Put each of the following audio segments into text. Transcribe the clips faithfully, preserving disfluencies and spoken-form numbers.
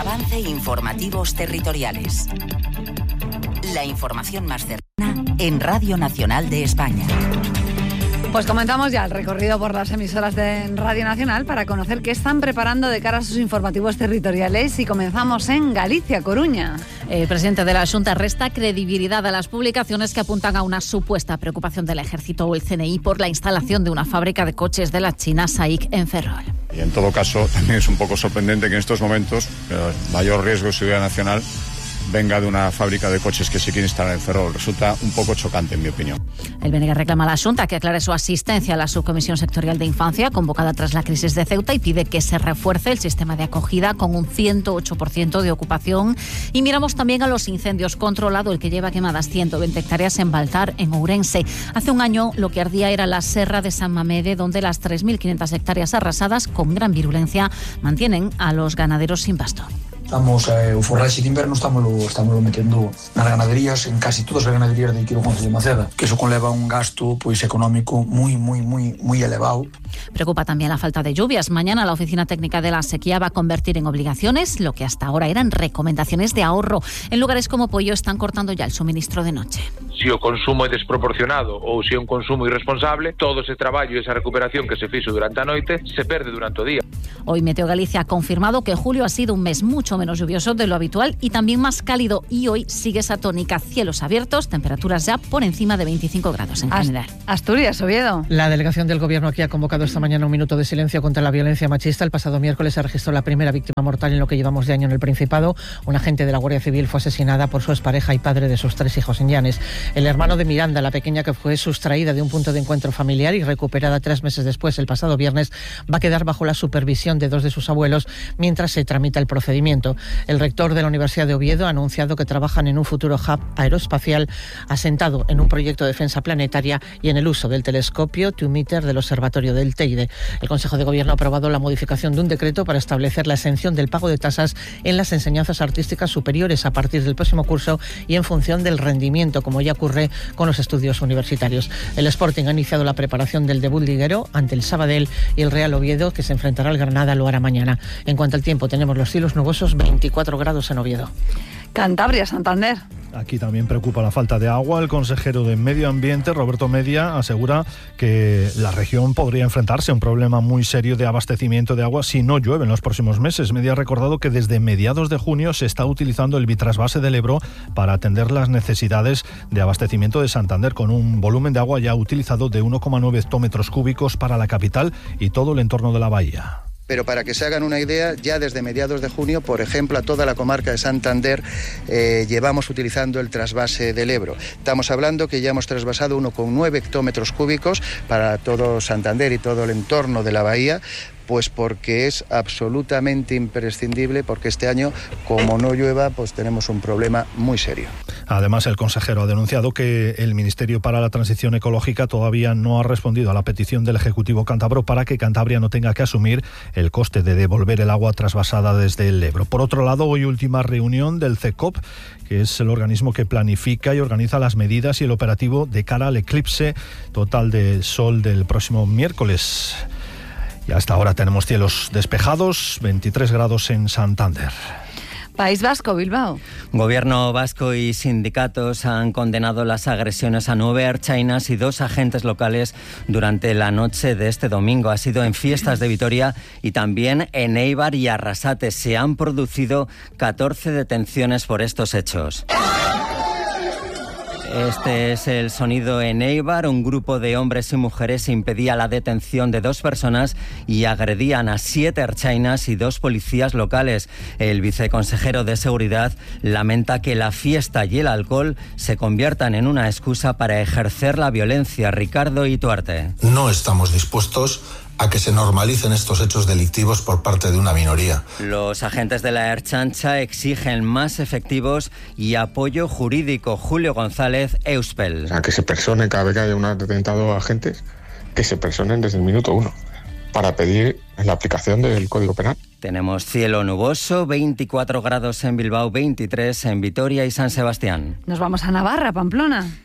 Avance Informativos Territoriales. La información más cercana en Radio Nacional de España. Pues comenzamos ya el recorrido por las emisoras de Radio Nacional para conocer qué están preparando de cara a sus informativos territoriales, y comenzamos en Galicia, Coruña. El presidente de la Xunta resta credibilidad a las publicaciones que apuntan a una supuesta preocupación del Ejército o el C N I por la instalación de una fábrica de coches de la China S A I C en Ferrol. Y en todo caso, también es un poco sorprendente que en estos momentos el mayor riesgo de seguridad nacional venga de una fábrica de coches que se quiere instalar en Ferrol. Resulta un poco chocante, en mi opinión. El B N G reclama a la Xunta que aclare su asistencia a la Subcomisión Sectorial de Infancia, convocada tras la crisis de Ceuta, y pide que se refuerce el sistema de acogida con un ciento ocho por ciento de ocupación. Y miramos también a los incendios controlados, el que lleva quemadas ciento veinte hectáreas en Baltar, en Ourense. Hace un año lo que ardía era la Serra de San Mamede, donde las tres mil quinientas hectáreas arrasadas con gran virulencia mantienen a los ganaderos sin pasto. Estamos, eh, o forraxe de inverno estamos estamos metendo nas ganaderías, en casi todas as ganaderías de aquí do Concello de Maceda, que eso conleva un gasto pois económico moi, moi, moi, moi elevado. Preocupa también la falta de lluvias. Mañana la Oficina Técnica de la Sequía va a convertir en obligaciones lo que hasta ahora eran recomendaciones de ahorro. En lugares como Pollo están cortando ya el suministro de noche. Se o consumo é desproporcionado ou se é un consumo irresponsable, todo ese traballo e esa recuperación que se fixo durante a noite se perde durante o día. Hoy Meteo Galicia ha confirmado que julio ha sido un mes mucho menos lluvioso de lo habitual y también más cálido, y hoy sigue esa tónica: cielos abiertos, temperaturas ya por encima de veinticinco grados en general. Asturias, Oviedo. La delegación del Gobierno aquí ha convocado esta mañana un minuto de silencio contra la violencia machista. El pasado miércoles se registró la primera víctima mortal en lo que llevamos de año en el Principado. Un agente de la Guardia Civil fue asesinada por su expareja y padre de sus tres hijos en Llanes. El hermano de Miranda, la pequeña que fue sustraída de un punto de encuentro familiar y recuperada tres meses después, el pasado viernes, va a quedar bajo la supervisión de dos de sus abuelos mientras se tramita el procedimiento. El rector de la Universidad de Oviedo ha anunciado que trabajan en un futuro hub aeroespacial asentado en un proyecto de defensa planetaria y en el uso del telescopio Two-Meter del Observatorio del Teide. El Consejo de Gobierno ha aprobado la modificación de un decreto para establecer la exención del pago de tasas en las enseñanzas artísticas superiores a partir del próximo curso y en función del rendimiento, como ya ocurre con los estudios universitarios. El Sporting ha iniciado la preparación del debut liguero ante el Sabadell, y el Real Oviedo, que se enfrentará al Granada, lo hará mañana. En cuanto al tiempo, tenemos los cielos nubosos, veinticuatro grados en Oviedo. Cantabria, Santander. Aquí también preocupa la falta de agua. El consejero de Medio Ambiente, Roberto Media, asegura que la región podría enfrentarse a un problema muy serio de abastecimiento de agua si no llueve en los próximos meses. Media ha recordado que desde mediados de junio se está utilizando el Bitrasvase del Ebro para atender las necesidades de abastecimiento de Santander, con un volumen de agua ya utilizado de uno coma nueve hectómetros cúbicos para la capital y todo el entorno de la bahía. Pero para que se hagan una idea, ya desde mediados de junio, por ejemplo, a toda la comarca de Santander eh, llevamos utilizando el trasvase del Ebro. Estamos hablando que ya hemos trasvasado uno coma nueve hectómetros cúbicos para todo Santander y todo el entorno de la bahía, pues porque es absolutamente imprescindible, porque este año, como no llueva, pues tenemos un problema muy serio. Además, el consejero ha denunciado que el Ministerio para la Transición Ecológica todavía no ha respondido a la petición del Ejecutivo cántabro para que Cantabria no tenga que asumir el coste de devolver el agua trasvasada desde el Ebro. Por otro lado, hoy última reunión del CECOP, que es el organismo que planifica y organiza las medidas y el operativo de cara al eclipse total de sol del próximo miércoles. Y hasta ahora tenemos cielos despejados, veintitrés grados en Santander. País Vasco, Bilbao. Gobierno vasco y sindicatos han condenado las agresiones a nueve ertzainas y dos agentes locales durante la noche de este domingo. Ha sido en Fiestas de Vitoria y también en Eibar y Arrasate. Se han producido catorce detenciones por estos hechos. Este es el sonido en Eibar. Un grupo de hombres y mujeres impedía la detención de dos personas y agredían a siete ertzainas y dos policías locales. El viceconsejero de Seguridad lamenta que la fiesta y el alcohol se conviertan en una excusa para ejercer la violencia. Ricardo Ituarte. No estamos dispuestos a que se normalicen estos hechos delictivos por parte de una minoría. Los agentes de la Ertzaintza exigen más efectivos y apoyo jurídico. Julio González, Euspel. O sea, que se personen cada vez que haya un atentado a agentes, que se personen desde el minuto uno para pedir la aplicación del Código Penal. Tenemos cielo nuboso, veinticuatro grados en Bilbao, veintitrés en Vitoria y San Sebastián. Nos vamos a Navarra, Pamplona.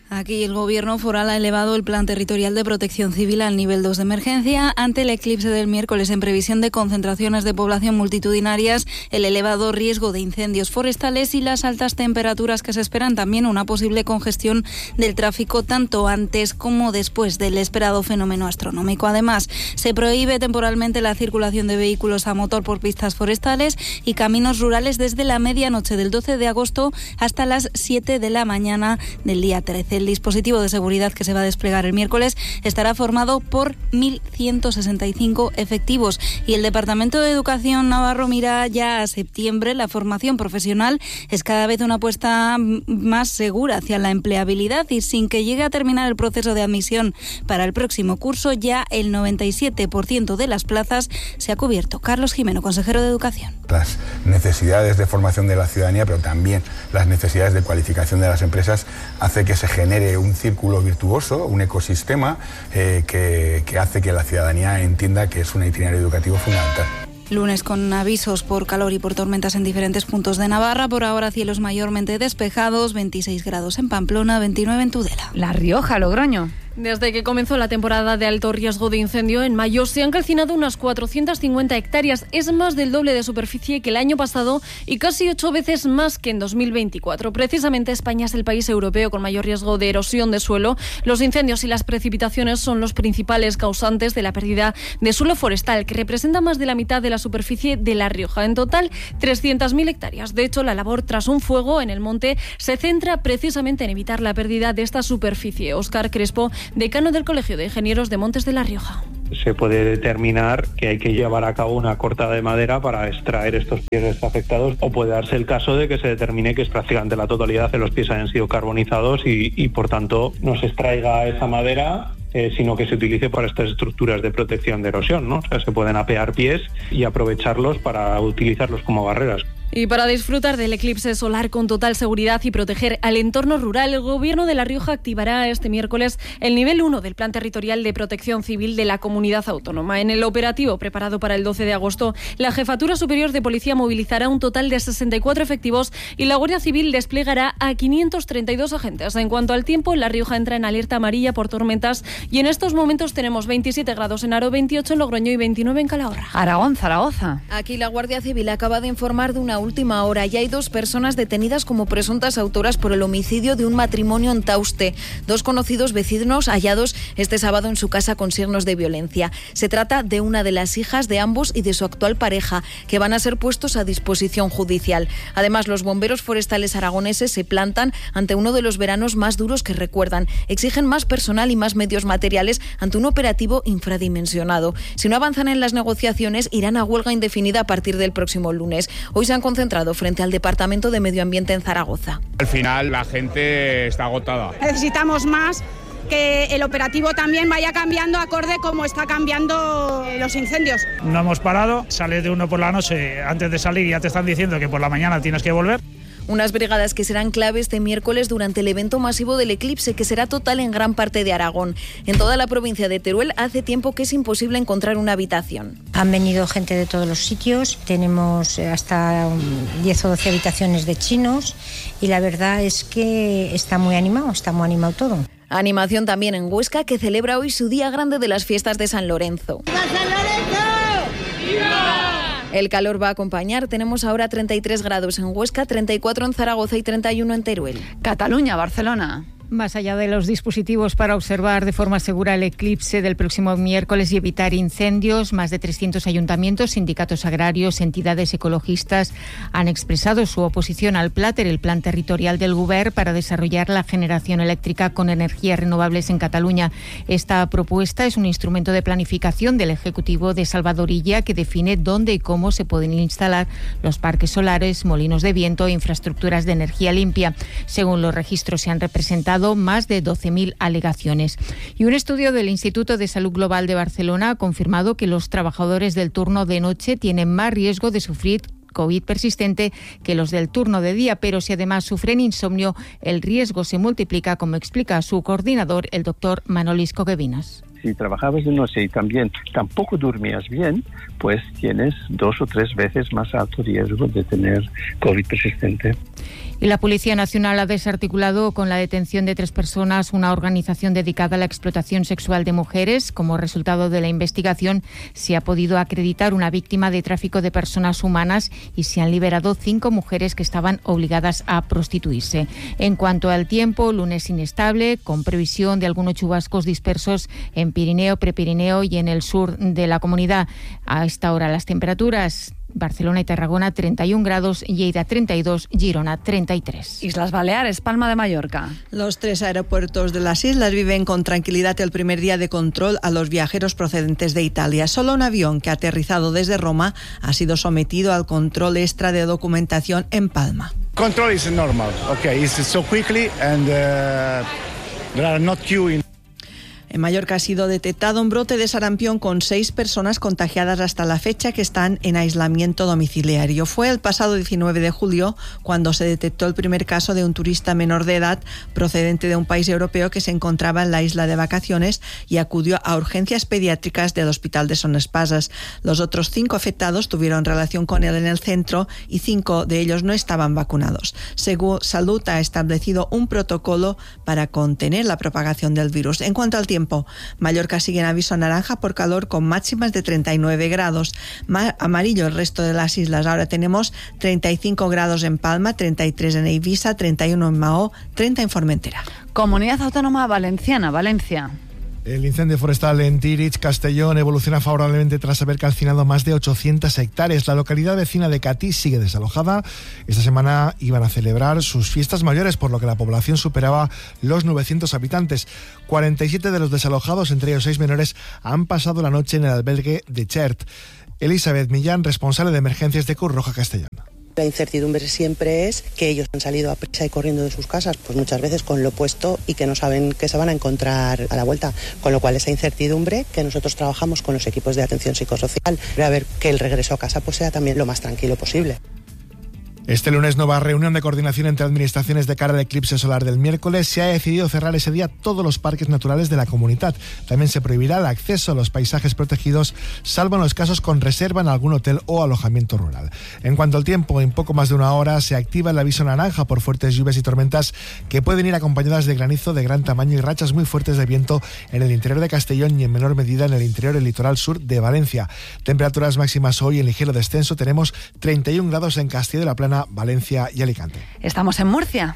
Aquí el Gobierno foral ha elevado el Plan Territorial de Protección Civil al nivel dos de emergencia ante el eclipse del miércoles en previsión de concentraciones de población multitudinarias, el elevado riesgo de incendios forestales y las altas temperaturas que se esperan, también una posible congestión del tráfico tanto antes como después del esperado fenómeno astronómico. Además, se prohíbe temporalmente la circulación de vehículos a motor por pistas forestales y caminos rurales desde la medianoche del doce de agosto hasta las siete de la mañana del día trece. El dispositivo de seguridad que se va a desplegar el miércoles estará formado por mil ciento sesenta y cinco efectivos y el Departamento de Educación navarro mira ya a septiembre. La formación profesional es cada vez una apuesta más segura hacia la empleabilidad y sin que llegue a terminar el proceso de admisión para el próximo curso, ya el noventa y siete por ciento de las plazas se ha cubierto. Carlos Jimeno, consejero de Educación. Las necesidades de formación de la ciudadanía, pero también las necesidades de cualificación de las empresas, hace que se genere un círculo virtuoso, un ecosistema eh, que, que hace que la ciudadanía entienda que es un itinerario educativo fundamental. Lunes con avisos por calor y por tormentas en diferentes puntos de Navarra. Por ahora cielos mayormente despejados, veintiséis grados en Pamplona, veintinueve en Tudela. La Rioja, Logroño. Desde que comenzó la temporada de alto riesgo de incendio en mayo se han calcinado unas cuatrocientas cincuenta hectáreas. Es más del doble de superficie que el año pasado y casi ocho veces más que en dos mil veinticuatro. Precisamente España es el país europeo con mayor riesgo de erosión de suelo. Los incendios y las precipitaciones son los principales causantes de la pérdida de suelo forestal, que representa más de la mitad de la superficie de La Rioja. En total, trescientas mil hectáreas. De hecho, la labor tras un fuego en el monte se centra precisamente en evitar la pérdida de esta superficie. Óscar Crespo, decano del Colegio de Ingenieros de Montes de La Rioja. Se puede determinar que hay que llevar a cabo una cortada de madera para extraer estos pies afectados, o puede darse el caso de que se determine que es prácticamente la totalidad de los pies hayan sido carbonizados y, y por tanto no se extraiga esa madera, eh, sino que se utilice para estas estructuras de protección de erosión, ¿no? O sea, se pueden apear pies y aprovecharlos para utilizarlos como barreras. Y para disfrutar del eclipse solar con total seguridad y proteger al entorno rural, el Gobierno de La Rioja activará este miércoles el nivel uno del Plan Territorial de Protección Civil de la Comunidad Autónoma. En el operativo preparado para el doce de agosto, la Jefatura Superior de Policía movilizará un total de sesenta y cuatro efectivos y la Guardia Civil desplegará a quinientos treinta y dos agentes. En cuanto al tiempo, La Rioja entra en alerta amarilla por tormentas y en estos momentos tenemos veintisiete grados en Haro, veintiocho en Logroño y veintinueve en Calahorra. Aragón, Zaragoza. Aquí la Guardia Civil acaba de informar de una última hora. Ya hay dos personas detenidas como presuntas autoras por el homicidio de un matrimonio en Tauste. Dos conocidos vecinos hallados este sábado en su casa con signos de violencia. Se trata de una de las hijas de ambos y de su actual pareja, que van a ser puestos a disposición judicial. Además, los bomberos forestales aragoneses se plantan ante uno de los veranos más duros que recuerdan. Exigen más personal y más medios materiales ante un operativo infradimensionado. Si no avanzan en las negociaciones, irán a huelga indefinida a partir del próximo lunes. Hoy se han concentrado frente al Departamento de Medio Ambiente en Zaragoza. Al final la gente está agotada. Necesitamos más, que el operativo también vaya cambiando acorde como está cambiando los incendios. No hemos parado, sales de uno por la noche, antes de salir ya te están diciendo que por la mañana tienes que volver. Unas brigadas que serán clave este miércoles durante el evento masivo del eclipse, que será total en gran parte de Aragón. En toda la provincia de Teruel hace tiempo que es imposible encontrar una habitación. Han venido gente de todos los sitios, tenemos hasta diez o doce habitaciones de chinos y la verdad es que está muy animado, está muy animado todo. Animación también en Huesca, que celebra hoy su día grande de las fiestas de San Lorenzo. ¡Viva San Lorenzo! ¡Viva! El calor va a acompañar. Tenemos ahora treinta y tres grados en Huesca, treinta y cuatro en Zaragoza y treinta y uno en Teruel. Cataluña, Barcelona. Más allá de los dispositivos para observar de forma segura el eclipse del próximo miércoles y evitar incendios, más de trescientos ayuntamientos, sindicatos agrarios, entidades ecologistas han expresado su oposición al PLATER, el Plan Territorial del Govern para desarrollar la generación eléctrica con energías renovables en Cataluña. Esta propuesta es un instrumento de planificación del Ejecutivo de Salvador Illa que define dónde y cómo se pueden instalar los parques solares, molinos de viento e infraestructuras de energía limpia. Según los registros, se han representado más de doce mil alegaciones. Y un estudio del Instituto de Salud Global de Barcelona ha confirmado que los trabajadores del turno de noche tienen más riesgo de sufrir COVID persistente que los del turno de día, pero si además sufren insomnio, el riesgo se multiplica, como explica su coordinador, el doctor Manolis Coquevinas. si trabajabas de noche y también tampoco dormías bien, pues tienes dos o tres veces más alto riesgo de tener COVID persistente. Y la Policía Nacional ha desarticulado con la detención de tres personas una organización dedicada a la explotación sexual de mujeres. Como resultado de la investigación, se ha podido acreditar una víctima de tráfico de personas humanas y se han liberado cinco mujeres que estaban obligadas a prostituirse. En cuanto al tiempo, lunes inestable, con previsión de algunos chubascos dispersos en Pirineo, Prepirineo y en el sur de la comunidad. A esta hora las temperaturas: Barcelona y Tarragona treinta y un grados, Lleida treinta y dos, Girona treinta y tres. Islas Baleares, Palma de Mallorca. Los tres aeropuertos de las islas viven con tranquilidad el primer día de control a los viajeros procedentes de Italia. Solo un avión que ha aterrizado desde Roma ha sido sometido al control extra de documentación en Palma. Control is normal. Okay, it's so quickly and uh, there are not queue in. En Mallorca ha sido detectado un brote de sarampión con seis personas contagiadas hasta la fecha que están en aislamiento domiciliario. Fue el pasado diecinueve de julio cuando se detectó el primer caso de un turista menor de edad procedente de un país europeo que se encontraba en la isla de vacaciones y acudió a urgencias pediátricas del hospital de Son Espasas. Los otros cinco afectados tuvieron relación con él en el centro y cinco de ellos no estaban vacunados. Según Salud ha establecido un protocolo para contener la propagación del virus. En cuanto al tiempo, Mallorca sigue en aviso naranja por calor con máximas de treinta y nueve grados. Ma- amarillo el resto de las islas. Ahora tenemos treinta y cinco grados en Palma, treinta y tres en Eivissa, treinta y uno en Mahó, treinta en Formentera. Comunidad Autónoma Valenciana, Valencia. El incendio forestal en Tirich, Castellón, evoluciona favorablemente tras haber calcinado más de ochocientas hectáreas. La localidad vecina de Catí sigue desalojada. Esta semana iban a celebrar sus fiestas mayores, por lo que la población superaba los novecientos habitantes. cuarenta y siete de los desalojados, entre ellos seis menores, han pasado la noche en el albergue de Chert. Elizabeth Millán, responsable de emergencias de Cruz Roja Castellón. La incertidumbre siempre es que ellos han salido a prisa y corriendo de sus casas, pues muchas veces con lo puesto y que no saben que se van a encontrar a la vuelta. Con lo cual esa incertidumbre que nosotros trabajamos con los equipos de atención psicosocial, a ver que el regreso a casa pues sea también lo más tranquilo posible. Este lunes, nueva reunión de coordinación entre administraciones de cara al eclipse solar del miércoles. Se ha decidido cerrar ese día todos los parques naturales de la comunidad. También se prohibirá el acceso a los paisajes protegidos, salvo en los casos con reserva en algún hotel o alojamiento rural. En cuanto al tiempo, en poco más de una hora se activa el aviso naranja por fuertes lluvias y tormentas que pueden ir acompañadas de granizo de gran tamaño y rachas muy fuertes de viento en el interior de Castellón y en menor medida en el interior y litoral sur de Valencia. Temperaturas máximas hoy en ligero descenso. Tenemos treinta y un grados en Castilla de la Plana, Valencia y Alicante. Estamos en Murcia.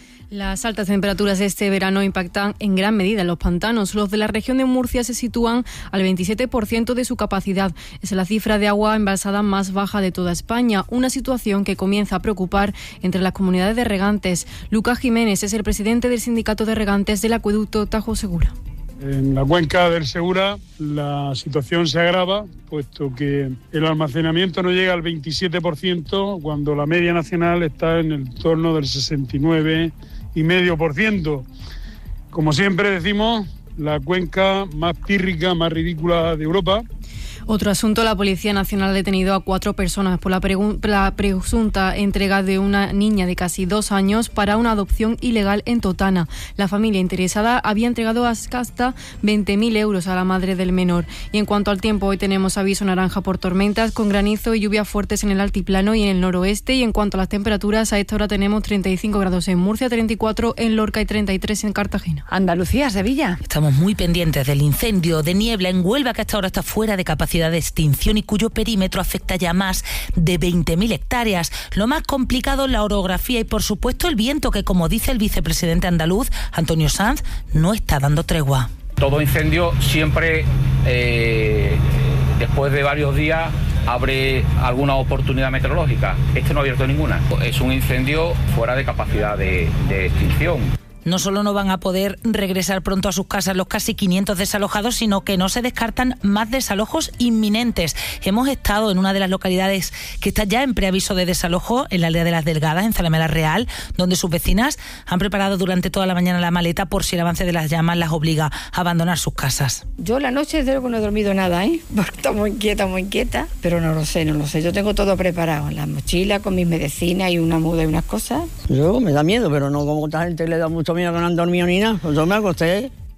Las altas temperaturas de este verano impactan en gran medida en los pantanos. Los de la región de Murcia se sitúan al veintisiete por ciento de su capacidad. Es la cifra de agua embalsada más baja de toda España, una situación que comienza a preocupar entre las comunidades de regantes. Lucas Jiménez es el presidente del Sindicato de Regantes del Acueducto Tajo Segura. En la cuenca del Segura la situación se agrava, puesto que el almacenamiento no llega al veintisiete por ciento cuando la media nacional está en el torno del sesenta y nueve coma cinco por ciento. Como siempre decimos, la cuenca más pírrica, más ridícula de Europa. Otro asunto, la Policía Nacional ha detenido a cuatro personas por la, pregu- la presunta entrega de una niña de casi dos años para una adopción ilegal en Totana. La familia interesada había entregado hasta veinte mil euros a la madre del menor. Y en cuanto al tiempo, hoy tenemos aviso naranja por tormentas con granizo y lluvias fuertes en el altiplano y en el noroeste. Y en cuanto a las temperaturas, a esta hora tenemos treinta y cinco grados en Murcia, treinta y cuatro en Lorca y treinta y tres en Cartagena. Andalucía, Sevilla. Estamos muy pendientes del incendio de niebla en Huelva, que hasta ahora está fuera de capacidad de extinción y cuyo perímetro afecta ya más de veinte mil hectáreas. Lo más complicado es la orografía y, por supuesto, el viento que, como dice el vicepresidente andaluz, Antonio Sanz, no está dando tregua. Todo incendio siempre, eh, después de varios días, abre alguna oportunidad meteorológica. Este no ha abierto ninguna. Es un incendio fuera de capacidad de, de extinción. No solo no van a poder regresar pronto a sus casas los casi quinientos desalojados, sino que no se descartan más desalojos inminentes. Hemos estado en una de las localidades que está ya en preaviso de desalojo, en la aldea de Las Delgadas, en Zalamea la Real, donde sus vecinas han preparado durante toda la mañana la maleta por si el avance de las llamas las obliga a abandonar sus casas. Yo la noche desde luego no he dormido nada, ¿eh? Porque estoy muy inquieta, muy inquieta, pero no lo sé, no lo sé. Yo tengo todo preparado, la mochila con mis medicinas y una muda y unas cosas. Yo me da miedo, pero no como esta gente le da mucho miedo que no han dormido ni nada. Pues yo me acosté.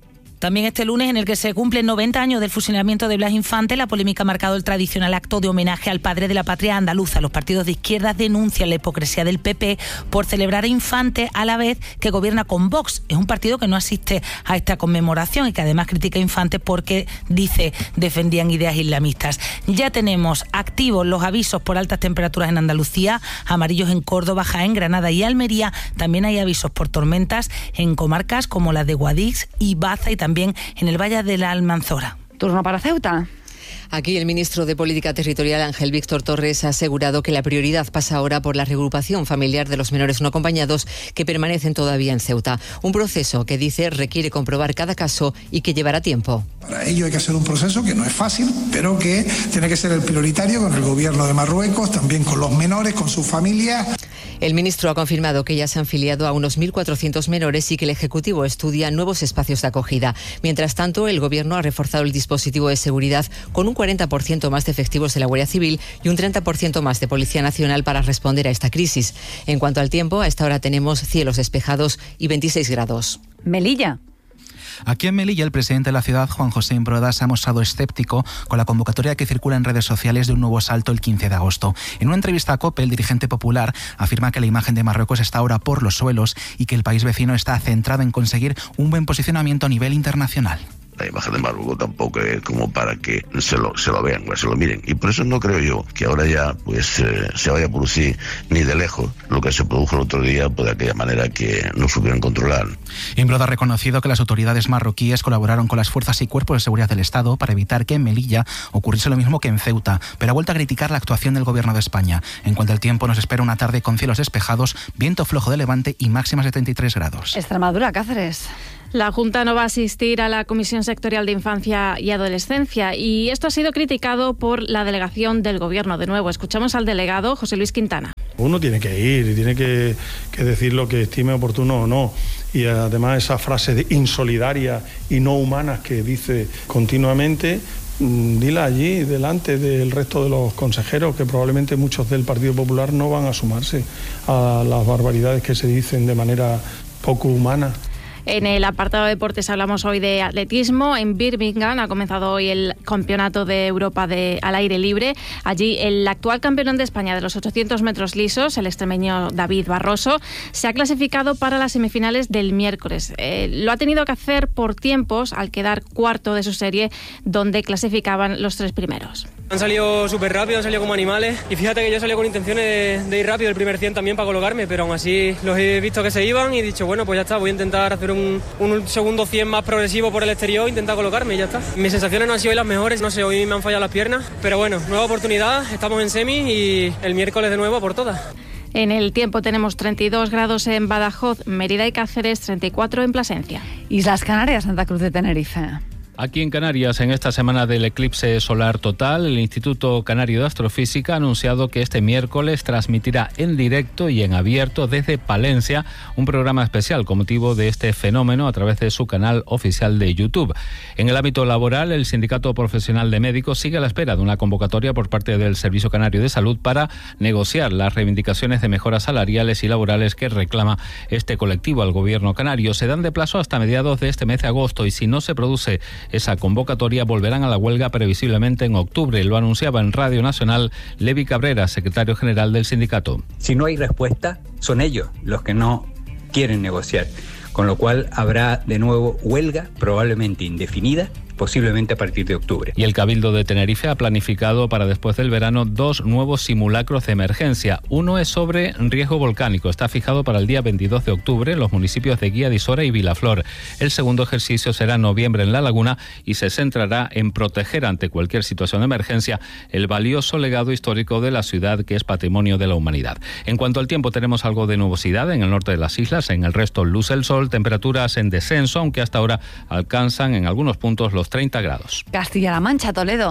También este lunes, en el que se cumplen noventa años del fusilamiento de Blas Infante, la polémica ha marcado el tradicional acto de homenaje al padre de la patria andaluza. Los partidos de izquierda denuncian la hipocresía del P P por celebrar a Infante a la vez que gobierna con Vox. Es un partido que no asiste a esta conmemoración y que además critica a Infante porque, dice, defendían ideas islamistas. Ya tenemos activos los avisos por altas temperaturas en Andalucía, amarillos en Córdoba, Jaén, Granada y Almería. También hay avisos por tormentas en comarcas como las de Guadix y Baza y también en el Valle de la Almanzora. Turno para Ceuta. Aquí el ministro de Política Territorial, Ángel Víctor Torres, ha asegurado que la prioridad pasa ahora por la reagrupación familiar de los menores no acompañados que permanecen todavía en Ceuta. Un proceso que, dice, requiere comprobar cada caso y que llevará tiempo. Para ello hay que hacer un proceso que no es fácil, pero que tiene que ser el prioritario con el gobierno de Marruecos, también con los menores, con sus familias. El ministro ha confirmado que ya se han filiado a unos mil cuatrocientos menores y que el Ejecutivo estudia nuevos espacios de acogida. Mientras tanto, el Gobierno ha reforzado el dispositivo de seguridad con un cuarenta por ciento más de efectivos de la Guardia Civil y un treinta por ciento más de Policía Nacional para responder a esta crisis. En cuanto al tiempo, a esta hora tenemos cielos despejados y veintiséis grados. Melilla. Aquí en Melilla, el presidente de la ciudad, Juan José Imbroda, se ha mostrado escéptico con la convocatoria que circula en redes sociales de un nuevo asalto el quince de agosto. En una entrevista a COPE, el dirigente popular afirma que la imagen de Marruecos está ahora por los suelos y que el país vecino está centrado en conseguir un buen posicionamiento a nivel internacional. La imagen de Marruecos tampoco es como para que se lo, se lo vean, se lo miren. Y por eso no creo yo que ahora ya pues eh, se vaya a producir ni de lejos lo que se produjo el otro día, pues de aquella manera que no supieron controlar. Imbroda ha reconocido que las autoridades marroquíes colaboraron con las fuerzas y cuerpos de seguridad del Estado para evitar que en Melilla ocurriese lo mismo que en Ceuta, pero ha vuelto a criticar la actuación del Gobierno de España. En cuanto al tiempo, nos espera una tarde con cielos despejados, viento flojo de levante y máximas de treinta y tres grados. Extremadura, Cáceres. La Junta no va a asistir a la Comisión Sectorial de Infancia y Adolescencia y esto ha sido criticado por la delegación del Gobierno. De nuevo, escuchamos al delegado José Luis Quintana. Uno tiene que ir y tiene que, que decir lo que estime oportuno o no. Y además esa frase de insolidaria y no humanas que dice continuamente, dila allí delante del resto de los consejeros, que probablemente muchos del Partido Popular no van a sumarse a las barbaridades que se dicen de manera poco humana. En el apartado de deportes hablamos hoy de atletismo. En Birmingham ha comenzado hoy el Campeonato de Europa de, al aire libre. Allí el actual campeón de España de los ochocientos metros lisos, el extremeño David Barroso, se ha clasificado para las semifinales del miércoles. Eh, lo ha tenido que hacer por tiempos al quedar cuarto de su serie, donde clasificaban los tres primeros. Han salido súper rápido, han salido como animales y fíjate que yo salí con intenciones de, de ir rápido el primer cien también para colocarme, pero aún así los he visto que se iban y he dicho, bueno, pues ya está, voy a intentar hacer un, un segundo cien más progresivo por el exterior, intentar colocarme y ya está. Mis sensaciones no han sido hoy las mejores, no sé, hoy me han fallado las piernas, pero bueno, nueva oportunidad, estamos en semi y el miércoles de nuevo por todas. En el tiempo tenemos treinta y dos grados en Badajoz, Mérida y Cáceres, treinta y cuatro en Plasencia. Islas Canarias, Santa Cruz de Tenerife. Aquí en Canarias, en esta semana del eclipse solar total, el Instituto Canario de Astrofísica ha anunciado que este miércoles transmitirá en directo y en abierto desde Palencia un programa especial con motivo de este fenómeno a través de su canal oficial de YouTube. En el ámbito laboral, el Sindicato Profesional de Médicos sigue a la espera de una convocatoria por parte del Servicio Canario de Salud para negociar las reivindicaciones de mejoras salariales y laborales que reclama este colectivo al gobierno canario. Se dan de plazo hasta mediados de este mes de agosto y si no se produce esa convocatoria volverán a la huelga previsiblemente en octubre. Lo anunciaba en Radio Nacional Levi Cabrera, secretario general del sindicato. Si no hay respuesta, son ellos los que no quieren negociar, con lo cual habrá de nuevo huelga, probablemente indefinida, posiblemente a partir de octubre. Y el Cabildo de Tenerife ha planificado para después del verano dos nuevos simulacros de emergencia. Uno es sobre riesgo volcánico. Está fijado para el día veintidós de octubre en los municipios de Guía de Isora y Vilaflor. El segundo ejercicio será en noviembre en La Laguna y se centrará en proteger ante cualquier situación de emergencia el valioso legado histórico de la ciudad que es patrimonio de la humanidad. En cuanto al tiempo, tenemos algo de nubosidad en el norte de las islas. En el resto luce el sol, temperaturas en descenso, aunque hasta ahora alcanzan en algunos puntos los treinta grados. Castilla-La Mancha, Toledo.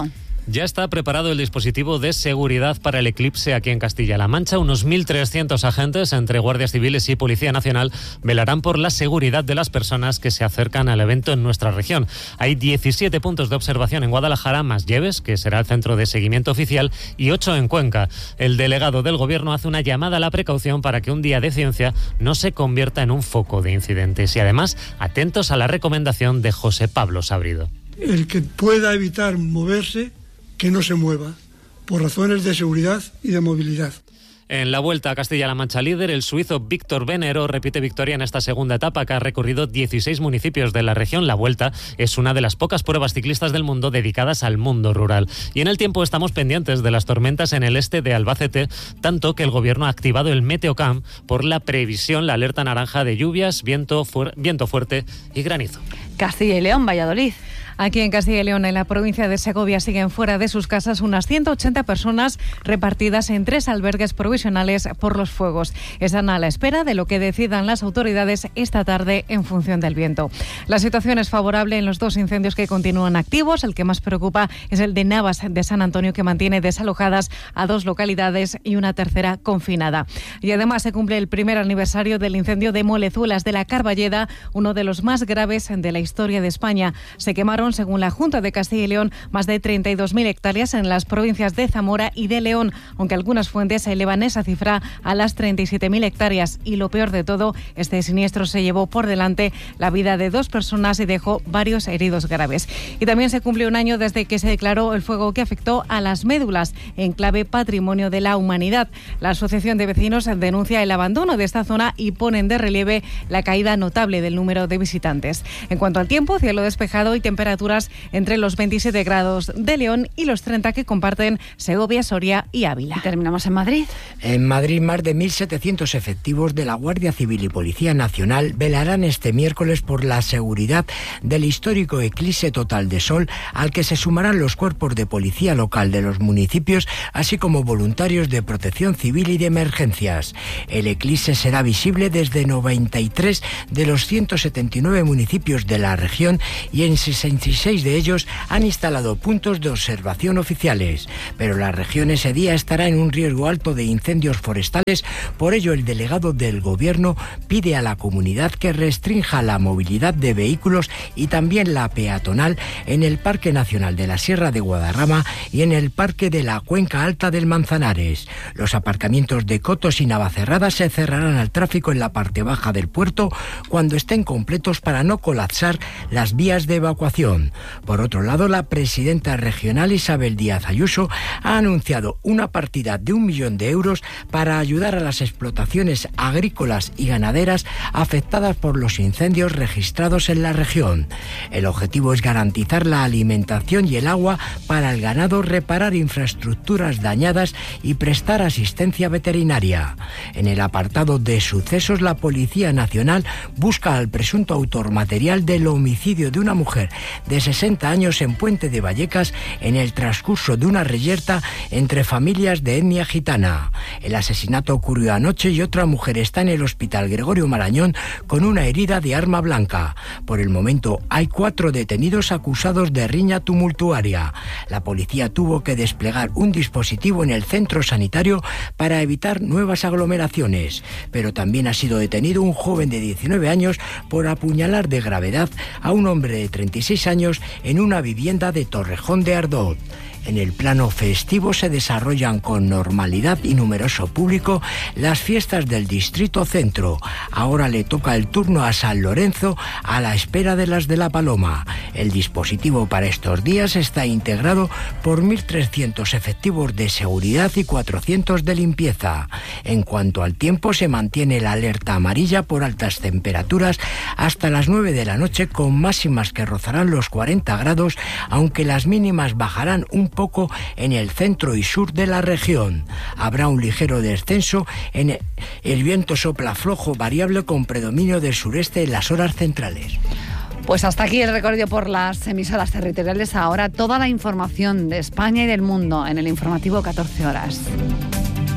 Ya está preparado el dispositivo de seguridad para el eclipse aquí en Castilla-La Mancha. Unos mil trescientos agentes, entre guardias civiles y Policía Nacional, velarán por la seguridad de las personas que se acercan al evento en nuestra región. Hay diecisiete puntos de observación en Guadalajara, más Lleves, que será el centro de seguimiento oficial, y ocho en Cuenca. El delegado del Gobierno hace una llamada a la precaución para que un día de ciencia no se convierta en un foco de incidentes. Y además, atentos a la recomendación de José Pablo Sabrido. El que pueda evitar moverse, que no se mueva, por razones de seguridad y de movilidad. En la Vuelta a Castilla-La Mancha líder, el suizo Víctor Benero repite victoria en esta segunda etapa que ha recorrido dieciséis municipios de la región. La Vuelta es una de las pocas pruebas ciclistas del mundo dedicadas al mundo rural. Y en el tiempo estamos pendientes de las tormentas en el este de Albacete, tanto que el Gobierno ha activado el Meteocam por la previsión, la alerta naranja de lluvias, viento, fu- viento fuerte y granizo. Castilla y León, Valladolid. Aquí en Castilla y León, en la provincia de Segovia, siguen fuera de sus casas unas ciento ochenta personas repartidas en tres albergues provisionales por los fuegos. Están a la espera de lo que decidan las autoridades esta tarde en función del viento. La situación es favorable en los dos incendios que continúan activos. El que más preocupa es el de Navas de San Antonio, que mantiene desalojadas a dos localidades y una tercera confinada. Y además se cumple el primer aniversario del incendio de Molezuelas de la Carballeda, uno de los más graves de la historia de España. Se quemaron, según la Junta de Castilla y León, más de treinta y dos mil hectáreas en las provincias de Zamora y de León, aunque algunas fuentes elevan esa cifra a las treinta y siete mil hectáreas. Y lo peor de todo, este siniestro se llevó por delante la vida de dos personas y dejó varios heridos graves. Y también se cumple un año desde que se declaró el fuego que afectó a las médulas, enclave Patrimonio de la Humanidad. La Asociación de Vecinos denuncia el abandono de esta zona y ponen de relieve la caída notable del número de visitantes. En cuanto al tiempo, cielo despejado y temperaturas entre los veintisiete grados de León y los treinta que comparten Segovia, Soria y Ávila. Y terminamos en Madrid. En Madrid, más de mil setecientos efectivos de la Guardia Civil y Policía Nacional velarán este miércoles por la seguridad del histórico eclipse total de sol, al que se sumarán los cuerpos de policía local de los municipios, así como voluntarios de protección civil y de emergencias. El eclipse será visible desde noventa y tres de los ciento setenta y nueve municipios de la región y en sesenta y seis de ellos han instalado puntos de observación oficiales. Pero la región ese día estará en un riesgo alto de incendios forestales. Por ello, el delegado del Gobierno pide a la comunidad que restrinja la movilidad de vehículos y también la peatonal en el Parque Nacional de la Sierra de Guadarrama y en el Parque de la Cuenca Alta del Manzanares. Los aparcamientos de Cotos y Navacerrada se cerrarán al tráfico en la parte baja del puerto cuando estén completos para no colapsar las vías de evacuación. Por otro lado, la presidenta regional Isabel Díaz Ayuso ha anunciado una partida de un millón de euros para ayudar a las explotaciones agrícolas y ganaderas afectadas por los incendios registrados en la región. El objetivo es garantizar la alimentación y el agua para el ganado, reparar infraestructuras dañadas y prestar asistencia veterinaria. En el apartado de sucesos, la Policía Nacional busca al presunto autor material del homicidio de una mujer de sesenta años en Puente de Vallecas en el transcurso de una reyerta entre familias de etnia gitana. El asesinato ocurrió anoche y otra mujer está en el Hospital Gregorio Marañón con una herida de arma blanca. Por el momento hay cuatro detenidos acusados de riña tumultuaria. La policía tuvo que desplegar un dispositivo en el centro sanitario para evitar nuevas aglomeraciones, pero también ha sido detenido un joven de diecinueve años por apuñalar de gravedad a un hombre de treinta y seis años en una vivienda de Torrejón de Ardoz. En el plano festivo se desarrollan con normalidad y numeroso público las fiestas del Distrito Centro. Ahora le toca el turno a San Lorenzo a la espera de las de La Paloma. El dispositivo para estos días está integrado por mil trescientos efectivos de seguridad y cuatrocientos de limpieza. En cuanto al tiempo, se mantiene la alerta amarilla por altas temperaturas hasta las nueve de la noche, con máximas que rozarán los cuarenta grados, aunque las mínimas bajarán un poco en el centro y sur de la región. Habrá un ligero descenso en el, el viento sopla flojo variable con predominio del sureste en las horas centrales. Pues hasta aquí el recorrido por las emisoras territoriales. Ahora toda la información de España y del mundo en el informativo catorce horas.